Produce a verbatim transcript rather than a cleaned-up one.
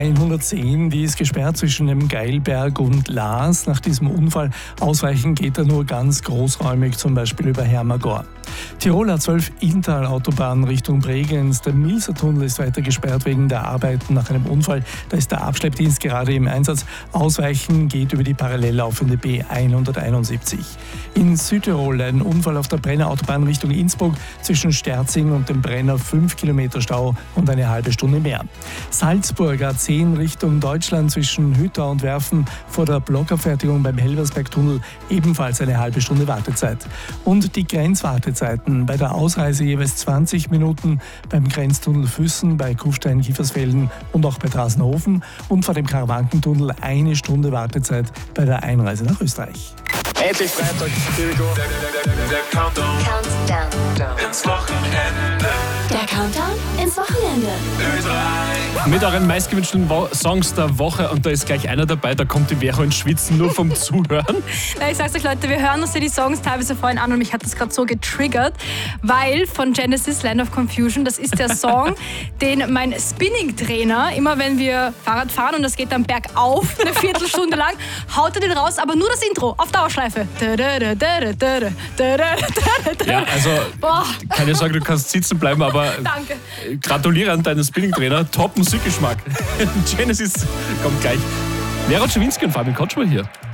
hundertzehn, die ist gesperrt zwischen dem Geilberg und Laas. Nach diesem Unfall ausweichen geht er nur ganz großräumig, zum Beispiel über Hermagor. Tirol hat zwölf Inntal-Autobahnen Richtung Bregenz. Der Milsertunnel ist weiter gesperrt wegen der Arbeiten nach einem Unfall. Da ist der Abschleppdienst gerade im Einsatz. Ausweichen geht über die parallel laufende B hunderteinundsiebzig. In Südtirol ein Unfall auf der Brenner-Autobahn Richtung Innsbruck. Zwischen Sterzing und dem Brenner fünf Kilometer Stau und eine halbe Stunde mehr. Salzburg A zehn Richtung Deutschland zwischen Hütta und Werfen vor der Blockabfertigung beim Helversberg-Tunnel ebenfalls eine halbe Stunde Wartezeit. Und die Grenzwartezeiten bei der Ausreise jeweils zwanzig Minuten beim Grenztunnel Füssen, bei Kufstein-Kiefersfelden und auch bei Drassenhofen und vor dem Karawankentunnel eine Stunde Wartezeit bei der Einreise nach Österreich. Endlich Freitag, here we go. Der, der, der, der Countdown. Countdown ins Wochenende. Der Countdown ins Wochenende. Ö3. Mit euren meistgewünschten Wo- Songs der Woche und da ist gleich einer dabei, da kommt die Vero ins Schwitzen nur vom Zuhören. Na, ich sag's euch, Leute, wir hören uns ja die Songs teilweise vorhin an und mich hat das gerade so getriggert, weil von Genesis, Land of Confusion, das ist der Song, den mein Spinning-Trainer, immer wenn wir Fahrrad fahren und das geht dann bergauf, eine Viertelstunde lang, haut er den raus, aber nur das Intro auf Dauerschleife. Ja, also Boah. keine Sorge, du kannst sitzen bleiben, aber Danke. gratuliere an deinen Spinning-Trainer, top Musikgeschmack. Genesis kommt gleich. Vero Czerwinski und Fabian Kotschmer hier.